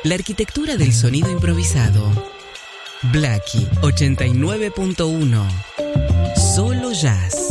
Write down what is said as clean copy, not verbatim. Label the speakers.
Speaker 1: La arquitectura del sonido improvisado. Blackie 89.1. Solo jazz.